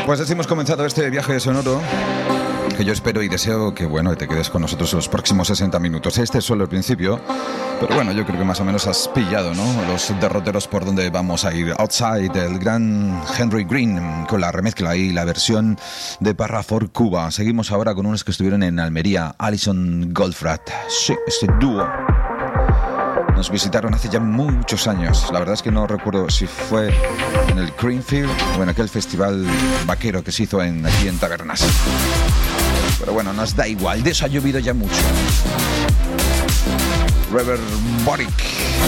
Pues así hemos comenzado este viaje sonoro, que yo espero y deseo que, bueno, te quedes con nosotros los próximos 60 minutos. Este es solo el principio, pero bueno, yo creo que más o menos has pillado, ¿no?, los derroteros por donde vamos a ir. Outside, el gran Henry Green, con la remezcla y la versión de Parra for Cuba. Seguimos ahora con unos que estuvieron en Almería, Alison Goldfrapp. Sí, este dúo nos visitaron hace ya muchos años. La verdad es que no recuerdo si fue en el Greenfield o en aquel festival vaquero que se hizo aquí en Tabernas. Pero bueno, nos da igual, de eso ha llovido ya mucho. Reverb Boric,